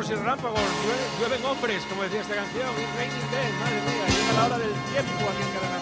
truenos y relámpagos, llueven hombres, como decía esta canción, y raining day, madre mía, llega la hora del tiempo aquí en Cadena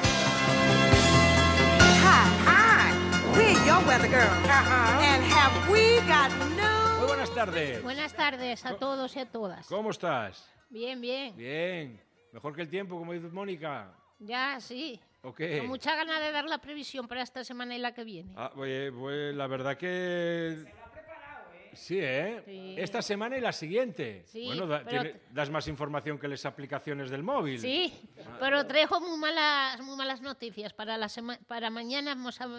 Hi, we're your weather girl. And have we got news? Muy buenas tardes. Buenas tardes a todos y a todas. ¿Cómo estás? Bien, bien. Bien. Mejor que el tiempo, como dice Mónica. Ya, sí. Ok. Con mucha ganas de dar la previsión para esta semana y la que viene. Pues la verdad que... Se lo ha preparado, ¿eh? Sí, ¿eh? Sí. Esta semana y la siguiente. Sí, Bueno, pero das más información que las aplicaciones del móvil. Sí, pero traigo muy malas noticias. Para mañana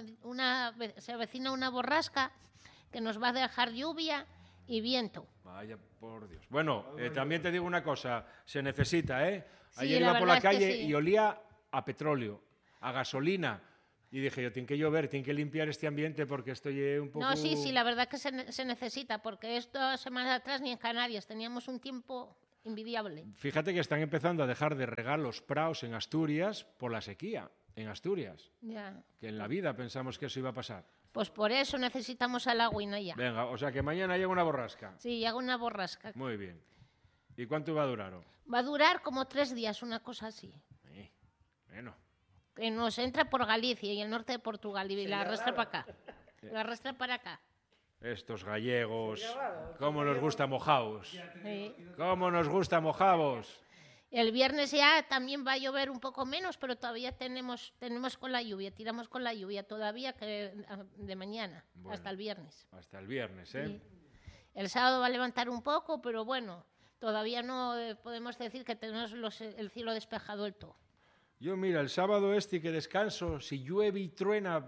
se avecina una borrasca que nos va a dejar lluvia y viento. Vaya, por Dios. Bueno, también te digo una cosa, se necesita, ¿eh? Sí, Ayer la iba por la verdad es que calle sí. y olía a petróleo, a gasolina. Y dije yo, tiene que llover, tiene que limpiar este ambiente porque estoy un poco... No, sí, la verdad que se necesita, porque esta semana atrás ni en Canarias teníamos un tiempo envidiable. Fíjate que están empezando a dejar de regar los praos en Asturias por la sequía, en Asturias. Ya. Que en la vida pensamos que eso iba a pasar. Pues por eso necesitamos el agüina ya. Venga, o sea que mañana llega una borrasca. Sí, hago una borrasca. Muy bien. ¿Y cuánto va a durar? Va a durar como 3 días, una cosa así. Bueno. Que nos entra por Galicia y el norte de Portugal y la arrastra para acá. La arrastra para acá. Estos gallegos, cómo nos gusta mojaos. Sí. Cómo nos gusta mojaos. El viernes ya también va a llover un poco menos, pero todavía tenemos con la lluvia, tiramos con la lluvia todavía que de mañana, Bueno. hasta el viernes. Hasta el viernes, ¿eh? Sí. El sábado va a levantar un poco, pero bueno, todavía no podemos decir que tenemos el cielo despejado del todo. Yo, mira, el sábado que descanso, si llueve y truena,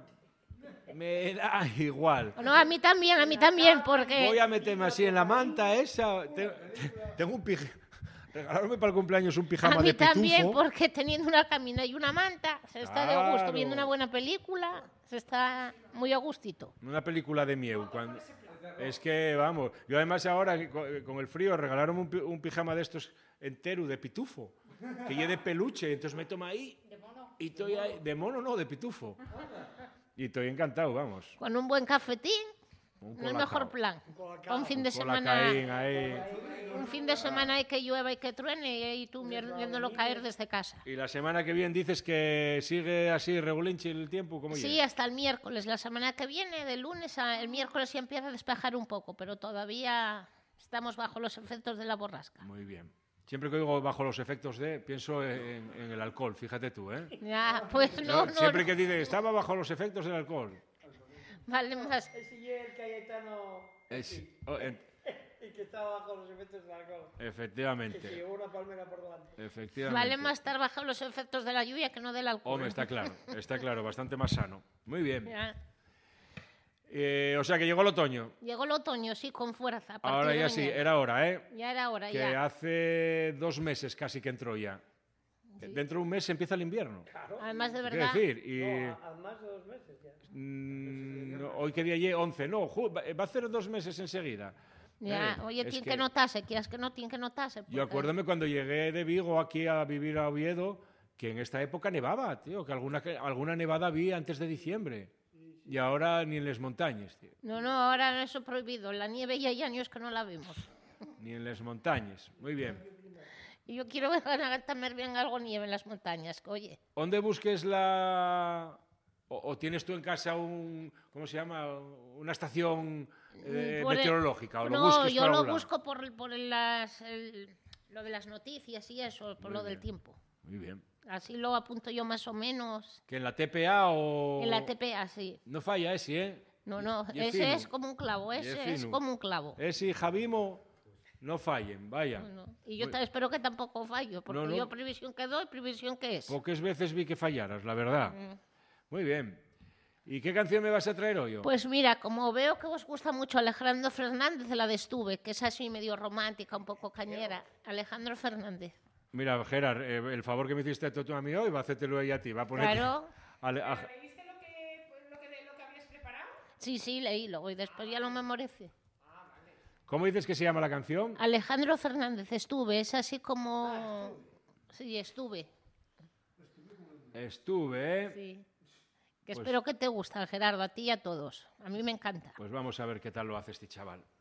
me da igual. No, a mí también, porque... Voy a meterme así en la manta esa. Tengo un pijama. Regalaronme para el cumpleaños un pijama A mí de pitufo. también, porque teniendo una camina y una manta, se está de gusto, Claro. viendo una buena película, se está muy a gustito. Una película de Mieu. Es que, vamos, yo además ahora con el frío regalaron un pijama de estos entero de pitufo, que lleve de peluche, entonces me toma ahí. ¿De mono? Y estoy ahí, de mono no, de pitufo. Y estoy encantado, vamos. Con un buen cafetín, Un no es el colacao. mejor plan. Un fin de Con la semana... caín ahí. Un fin de semana hay que llueva y que truene y tú viéndolo caer desde casa. Y la semana que viene dices que sigue así regulinchi el tiempo, ¿cómo Sí, llega? hasta el miércoles. La semana que viene, de lunes a el miércoles ya empieza a despejar un poco, pero todavía estamos bajo los efectos de la borrasca. Muy bien. Siempre que digo bajo los efectos de, pienso en el alcohol, fíjate tú, ¿eh? Ya, pues no. Siempre que dice, estaba bajo los efectos del alcohol. Vale más. Ese y el Cayetano y que estaba bajo los efectos del alcohol. Que se Efectivamente. llevó una palmera por delante. Efectivamente. Vale más estar bajo los efectos de la lluvia que no del alcohol. Hombre, está claro, bastante más sano. Muy bien. Ya. O sea que llegó el otoño. Llegó el otoño, sí, con fuerza. a partir Ahora de ya sí, mañana. era hora, ¿eh? Ya era hora, Que ya. hace 2 meses casi que entró ya. Dentro de un mes empieza el invierno. Además, de Quiero verdad. decir, y A más de 2 meses ya. hoy qué día llegue 11, no, va a hacer 2 meses enseguida. Ya, oye, es tiene que que notarse, quieras que no, tiene que notarse. Yo porque- acuérdame cuando llegué de Vigo aquí a vivir a Oviedo, que en esta época nevaba, tío, que alguna nevada había antes de diciembre. Y ahora ni en las montañas, tío, No, ahora eso prohibido. La nieve ya hay años que no la vemos. ni en las montañas. Muy bien. Y yo quiero también bien algo nieve en las montañas, que, oye. ¿Dónde busques o tienes tú en casa ¿cómo se llama? Una estación Por el- meteorológica? ¿O lo No, busques yo por lo algún lado? busco por lo de las noticias y eso, por Muy lo del bien. tiempo. Muy bien. Así lo apunto yo más o menos. ¿Que en la TPA o...? En la TPA, sí. No falla ese, ¿eh? No, Y es ese fino. es como un clavo, Y es ese es fino. como un clavo. Ese y Javimo no fallen, vaya. No. Y yo Muy- espero que tampoco fallo, porque No. yo previsión que doy, previsión que es. Pocas veces vi que fallaras, la verdad. Muy bien. ¿Y qué canción me vas a traer hoy? Pues mira, como veo que os gusta mucho Alejandro Fernández, la de Estuve, que es así medio romántica, un poco cañera. Alejandro Fernández. Mira, Gerard, el favor que me hiciste tú a mí hoy, va a hacértelo ella a ti. Va a poner Claro. ¿Leíste lo que habías preparado? Sí, leílo y después ya lo memoricé. ¿Cómo dices que se llama la canción? Alejandro Fernández, Estuve, es así como... Sí, Estuve. Estuve, ¿eh? Sí. Que Pues- espero que te guste, Gerardo, a ti y a todos. A mí me encanta. Pues vamos a ver qué tal lo hace este chaval.